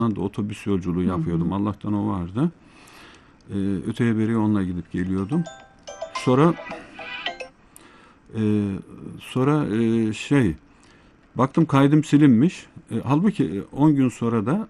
da otobüs yolculuğu yapıyordum. Allah'tan o vardı. Öteye beriye onunla gidip geliyordum. Sonra baktım kaydım silinmiş. Halbuki 10 gün sonra da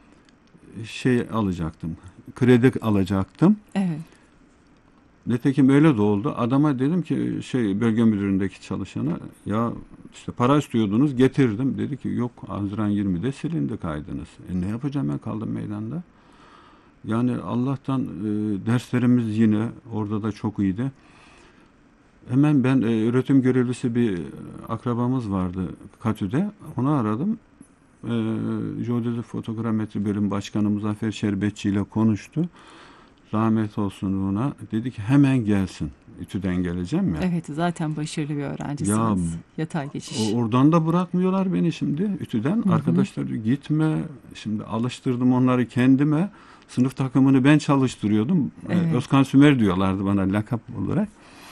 alacaktım. Kredi alacaktım. Evet. Nitekim öyle de oldu. Adama dedim ki bölge müdüründeki çalışana, ya işte para istiyordunuz, getirdim. Dedi ki yok, Haziran 20'de silindi kaydınız. Ne yapacağım, ben kaldım meydanda. Yani Allah'tan derslerimiz yine orada da çok iyiydi. Hemen ben üretim görevlisi bir akrabamız vardı Katü'de. Onu aradım. Jeodezi Fotogrametri Bölüm Başkanı Muzaffer Şerbetçi ile konuştu. Rahmet olsun ona. Dedi ki hemen gelsin. İTÜ'den geleceğim ya. Evet, zaten başarılı bir öğrencisiniz. Ya, yatay geçiş. Oradan da bırakmıyorlar beni şimdi İTÜ'den. Arkadaşlar diyor gitme. Şimdi alıştırdım onları kendime. Sınıf takımını ben çalıştırıyordum. Evet. Özkan Sümer diyorlardı bana lakap olarak.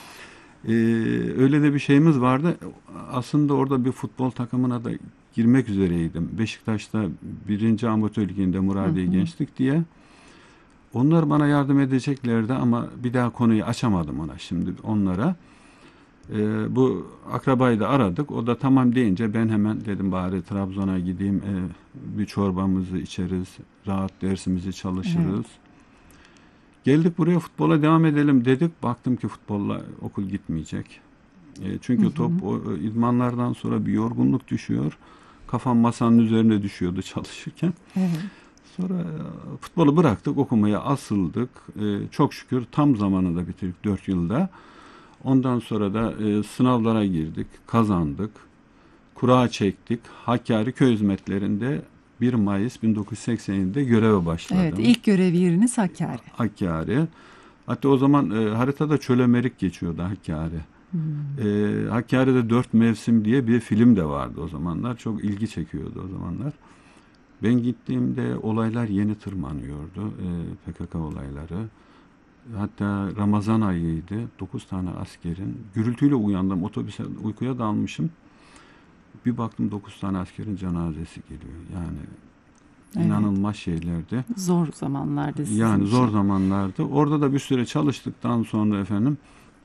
Öyle de bir şeyimiz vardı. Aslında orada bir futbol takımına da girmek üzereydim. Beşiktaş'ta 1. Amatör Ligi'nde Muradiye Gençlik diye. Onlar bana yardım edeceklerdi ama bir daha konuyu açamadım ona şimdi onlara. Bu akrabayı da aradık. O da tamam deyince ben hemen dedim bari Trabzon'a gideyim. Bir çorbamızı içeriz. Rahat dersimizi çalışırız. Evet. Geldik buraya, futbola devam edelim dedik. Baktım ki futbolla okul gitmeyecek. Çünkü top idmanlardan sonra bir yorgunluk düşüyor. Kafam masanın üzerine düşüyordu çalışırken. Evet. Sonra futbolu bıraktık, okumaya asıldık. Çok şükür tam zamanında bitirdik, 4 yılda. Ondan sonra da sınavlara girdik, kazandık. Kura çektik. Hakkari Köy Hizmetlerinde 1 Mayıs 1980'de göreve başladım. Evet, ilk görev yeriniz Hakkari. Hakkari. Hatta o zaman haritada Çölemerik geçiyordu Hakkari. Hakkari'de 4 Mevsim diye bir film de vardı o zamanlar. Çok ilgi çekiyordu o zamanlar. Ben gittiğimde olaylar yeni tırmanıyordu. PKK olayları. Hatta Ramazan ayıydı. 9 tane askerin. Gürültüyle uyandım. Otobüse uykuya dalmışım. Bir baktım 9 tane askerin cenazesi geliyor. Yani inanılmaz şeylerdi. Zor zamanlardı sizin Yani için. zor zamanlardı. Orada da bir süre çalıştıktan sonra efendim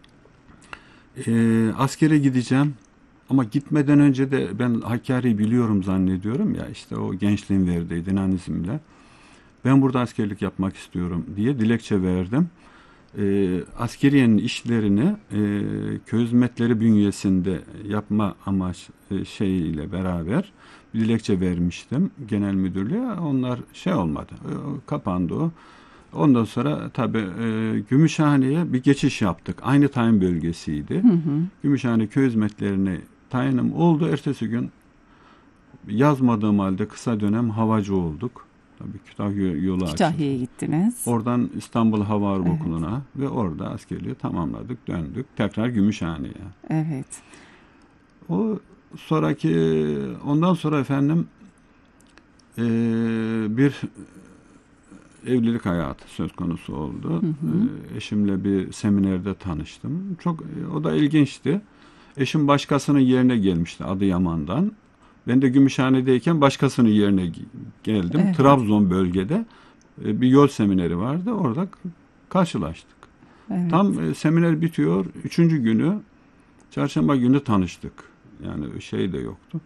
askere gideceğim. Ama gitmeden önce de ben Hakkari'yi biliyorum zannediyorum ya, işte o gençliğin verdiği dinamizmle. Ben burada askerlik yapmak istiyorum diye dilekçe verdim. Askeriyenin işlerini köy hizmetleri bünyesinde yapma şeyiyle beraber bir dilekçe vermiştim genel müdürlüğe. Onlar olmadı. Kapandı o. Ondan sonra tabii Gümüşhane'ye bir geçiş yaptık. Aynı tayin bölgesiydi. Gümüşhane köy hizmetlerine tayinim oldu. Ertesi gün yazmadığım halde kısa dönem havacı olduk. Tabii Kütahya yolu açtık. Kütahya'ya gittiniz. Oradan İstanbul Hava Harp Okulu'na ve orada askerliği tamamladık, döndük. Tekrar Gümüşhane'ye. Evet. Ondan sonra efendim bir evlilik hayatı söz konusu oldu. Eşimle bir seminerde tanıştım. O da ilginçti. Eşim başkasının yerine gelmişti Adıyaman'dan. Ben de Gümüşhane'deyken başkasının yerine geldim. Evet. Trabzon bölgede bir yol semineri vardı. Orada karşılaştık. Evet. Tam seminer bitiyor. 3. günü çarşamba günü tanıştık. Yani şey de yoktu.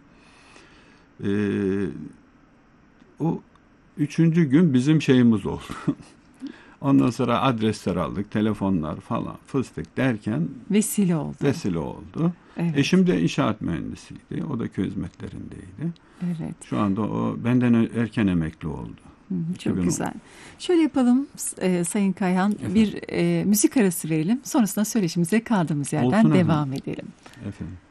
O 3. gün bizim şeyimiz oldu. Ondan sonra adresler aldık, telefonlar falan fıstık derken vesile oldu. Evet. Eşim de inşaat mühendisiydi. O da köy hizmetlerindeydi. Evet. Şu anda o benden erken emekli oldu. Çok 2010. güzel. Şöyle yapalım Sayın Kayhan, bir müzik arası verelim. Sonrasında söyleşimize kaldığımız yerden devam edelim. Efendim.